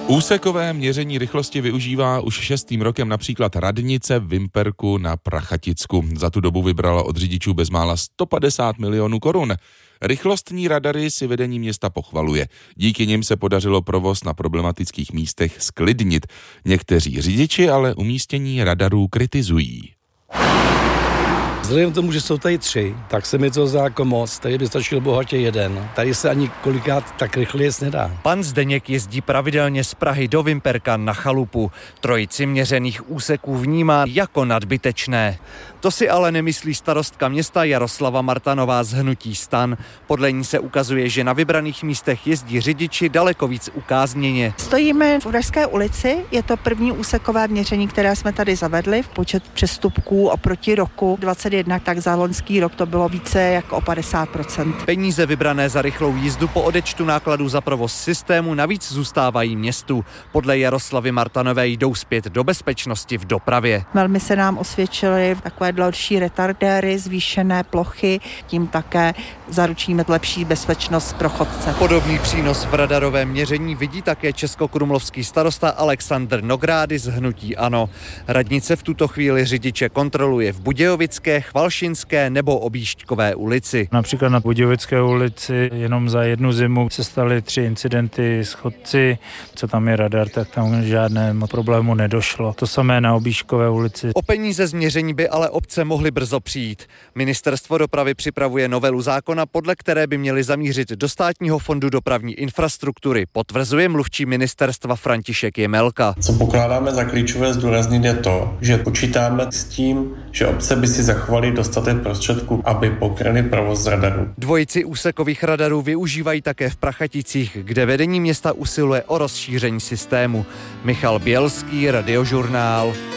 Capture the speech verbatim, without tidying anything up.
Úsekové měření rychlosti využívá už šestým rokem například radnice v Vimperku na Prachaticku. Za tu dobu vybrala od řidičů bezmála sto padesát milionů korun. Rychlostní radary si vedení města pochvaluje. Díky nim se podařilo provoz na problematických místech zklidnit. Někteří řidiči ale umístění radarů kritizují. Vzhledem k tomu, že jsou tady tři, tak se mi to zdá jako moc. Tady by stačil bohatě jeden. Tady se ani kolikrát tak rychle jet nedá. Pan Zdeněk jezdí pravidelně z Prahy do Vimperka na chalupu. Trojici měřených úseků vnímá jako nadbytečné. To si ale nemyslí starostka města Jaroslava Martanová z hnutí STAN. Podle ní se ukazuje, že na vybraných místech jezdí řidiči daleko víc ukázněně. Stojíme v Pražské ulici, je to první úsekové měření, které jsme tady zavedli v počet přestupků oproti roku dvacet jedna, tak za loňský rok to bylo více jako o padesát procent. Peníze vybrané za rychlou jízdu po odečtu nákladů za provoz systému navíc zůstávají městu. Podle Jaroslavy Martanové jdou zpět do bezpečnosti v dopravě. Velmi se nám osvědčily takové další retardéry, zvýšené plochy, tím také zaručíme lepší bezpečnost pro chodce. Podobný přínos v radarovém měření vidí také českokrumlovský starosta Alexandr Nogrády z hnutí ANO. Radnice v tuto chvíli řidiče kontroluje v Budějovické, Chvalšinské nebo Objížďkové ulici. Například na Budějovické ulici jenom za jednu zimu se staly tři incidenty s chodci. Co tam je radar, tak tam žádnému problému nedošlo. To samé na Objížďkové ulici. O peníze z měření by ale obce mohly brzo přijít. Ministerstvo dopravy připravuje novelu zákona, podle které by měly zamířit do Státního fondu dopravní infrastruktury, potvrzuje mluvčí ministerstva František Jemelka. Co pokládáme za klíčové zdůraznit je to, že počítáme s tím, že obce by si zachovali dostatek prostředků, aby pokryly provoz radarů. Dvojici úsekových radarů využívají také v Prachaticích, kde vedení města usiluje o rozšíření systému. Michal Bělský, Radiožurnál.